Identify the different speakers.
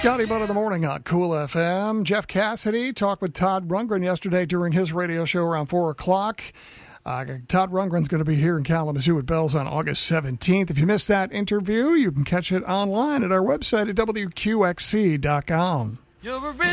Speaker 1: Scotty Bud in the morning on Cool FM. Jeff Cassidy talked with Todd Rundgren yesterday during his radio show around 4 o'clock. Todd Rundgren's going to be here in Kalamazoo at Bells on August 17th. If you missed that interview, you can catch it online at our website at WQXC.com.